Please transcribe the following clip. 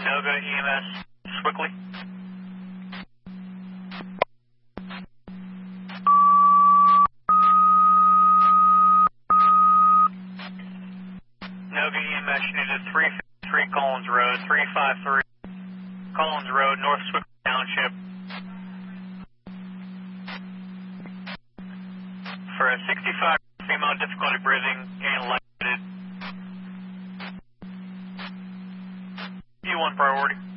Noga EMS, Swickley. Noga EMS, you need a 353 Collins Road, 353 Collins Road, North Swickley Township. For a 65 female, difficulty breathing, and lighted. You want priority.